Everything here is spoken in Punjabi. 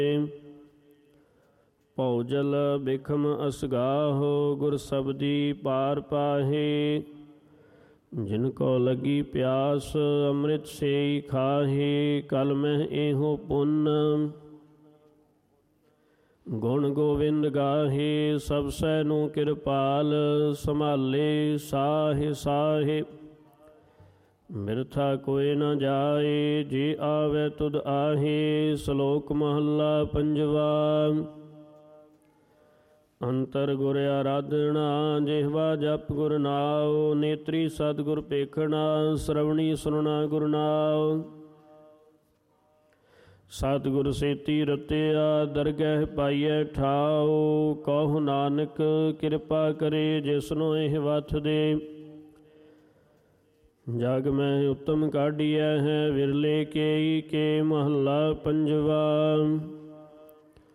ਭਉ ਜਲ ਬਿਖਮ ਅਸਗਾਹੋ, ਗੁਰ ਸਬਦੀ ਪਾਰ ਪਾਹੇ। ਜਿਨ ਕੋ ਲੱਗੀ ਪਿਆਸ, ਅੰਮ੍ਰਿਤ ਸੇਈ ਖਾਹੇ। ਕਲ ਮਹਿ ਇਹੋ ਪੁੰਨ, ਗੁਣ ਗੋਵਿੰਦ ਗਾਹੇ। ਸਭ ਸੈ ਨੂੰ ਕਿਰਪਾਲ, ਸੰਭਾਲੇ ਸਾਹੇ ਸਾਹੇ। ਬਿਰਥਾ ਕੋਇ ਨ ਜਾਏ, ਜੇ ਆਵੈ ਤੁਧ ਆਹੇ। ਸ਼ਲੋਕ ਮਹੱਲਾ ਪੰਜਵਾ। ਅੰਤਰ ਗੁਰ ਆਰਾਧਨਾ, ਜਿਹਵਾ ਜਪ ਗੁਰ ਨਾਉ। ਨੇਤਰੀ ਸਤਿਗੁਰ ਪੇਖਣਾ, ਸ਼ਰਵਣੀ ਸੁਨਣਾ ਗੁਰ ਨਾਉ। ਸਤਿਗੁਰ ਸੇਤੀ ਰਤਿਆ, ਦਰਗਹਿ ਪਾਈਐ ਠਾਉ। ਕਹੋ ਨਾਨਕ ਕਿਰਪਾ ਕਰੇ, ਜਿਸਨੂੰ ਇਹ ਵਥ ਦੇ। ਜਗ ਮੈਂ ਉੱਤਮ ਕਾਢੀਐ ਹੈ, ਵਿਰਲੇ ਕੇਈ ਕੇ। ਮਹੱਲਾ ਪੰਜਵਾ।